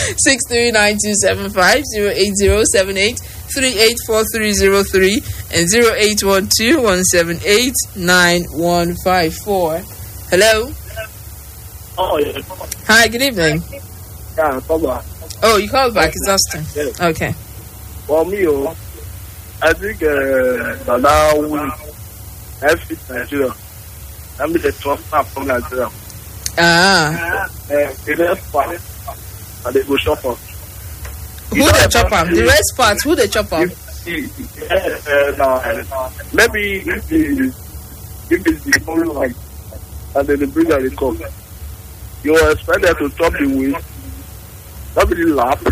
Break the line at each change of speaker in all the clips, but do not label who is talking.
080639275, 08078384303, and 0812-178-9154. Hello.
Oh, yeah.
Hi, good evening.
Yeah, come on.
Oh, you called back. It's Austin.
Yes.
Okay.
For me, I think now we have Nigeria. I mean, the transfer from Nigeria. The rest part, and they go shop up.
Who the chop up? The rest part, who the chop up?
Maybe if it's the whole line, and then the bring out the cup, you expect them to chop the waste. Nobody laugh.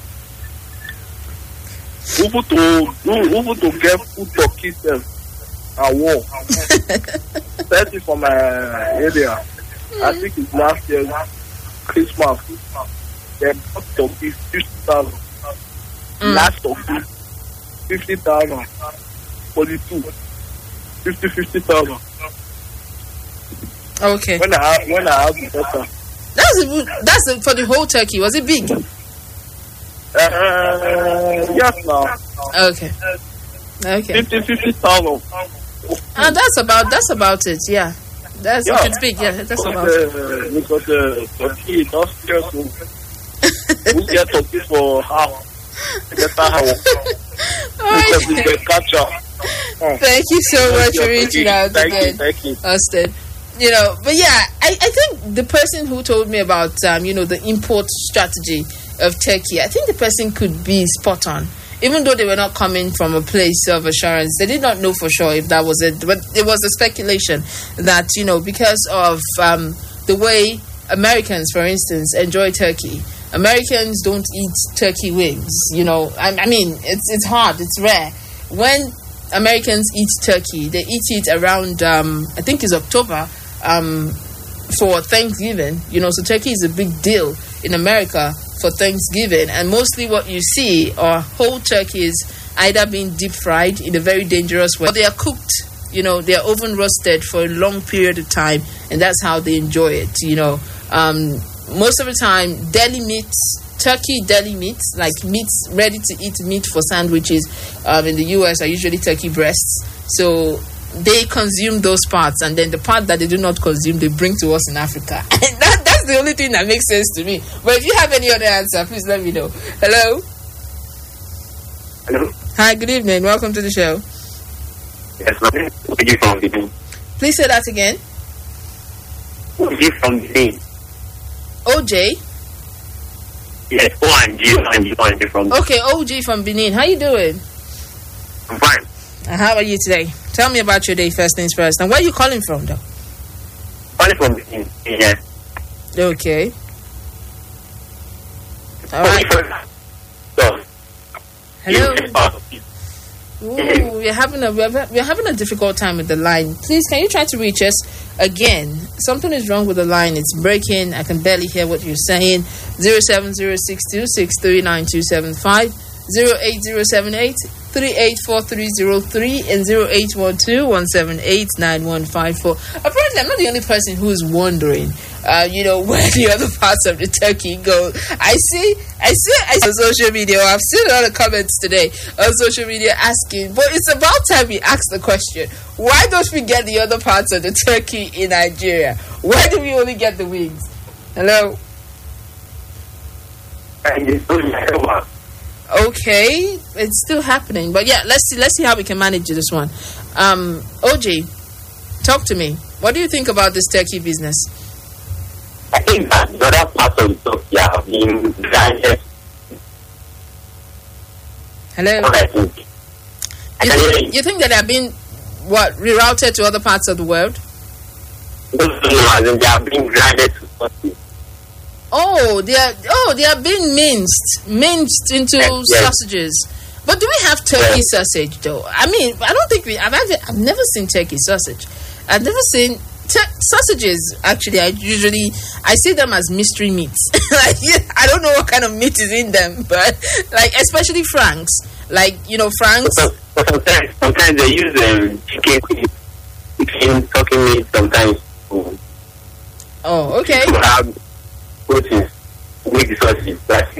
Who to get food to kiss them and war. That's it for my area. I think it's last year Christmas. They bought turkey 50,000. Last turkey 50,000. For the two 50,000.
Okay.
When I have the better.
That's for the whole turkey. Was it big?
Yes, now.
Okay.
50,000.
That's about it. Yeah. If it's big. Yeah, that's about it.
Because turkey does scare so. We get turkey for half. Get half. Because we can catch up.
Thank you so much for reaching out again, Austin. But yeah, I think the person who told me about the import strategy of Turkey, I think the person could be spot on. Even though they were not coming from a place of assurance, they did not know for sure if that was it. But it was a speculation that, because of the way Americans, for instance, enjoy turkey. Americans don't eat turkey wings. I mean, it's hard, it's rare. When Americans eat turkey, they eat it around, I think it's October, for Thanksgiving. So turkey is a big deal in America for Thanksgiving, and mostly what you see are whole turkeys either being deep fried in a very dangerous way, or they are cooked. They are oven roasted for a long period of time, and that's how they enjoy it. Most of the time, turkey deli meats, like meats, ready to eat meat for sandwiches, in the US are usually turkey breasts. So they consume those parts, and then the part that they do not consume, they bring to us in Africa. And that's the only thing that makes sense to me. But if you have any other answer, please let me know. Hello.
Hello.
Hi. Good evening. Welcome to the show.
Yes, ma'am. OG from Benin.
Please say that again.
OG from Benin.
OJ.
Yes, OG from.
Okay, OG from Benin. How you doing?
I'm fine.
How are you today? Tell me about your day, first things first. And where are you calling from, though?
Calling from Benin. Yeah.
Okay. All right. Hello. Ooh, we're having a difficult time with the line. Please, can you try to reach us again? Something is wrong with the line. It's breaking. I can barely hear what you're saying. 07062639275, 08078384303, and 0812-178-9154. Apparently, I'm not the only person who is wondering, where the other parts of the turkey go. I see on social media. I've seen a lot of comments today on social media asking, but it's about time we ask the question: why don't we get the other parts of the turkey in Nigeria? Why do we only get the wings? Hello. Okay, it's still happening, but yeah, let's see how we can manage this one. OJ, talk to me. What do you think about this turkey business?
I think that the other parts of Turkey are being guided.
Hello. You think that they are being rerouted to other parts of the world?
No, they are being guided to Turkey.
They are being minced into sausages. But do we have turkey sausage though? I mean, I don't think I've never seen turkey sausage. I've never seen sausages. Actually, I see them as mystery meats. I don't know what kind of meat is in them, but especially franks. Franks.
Sometimes they use chicken turkey meat sometimes.
Oh, okay.
Protein, make the sausage.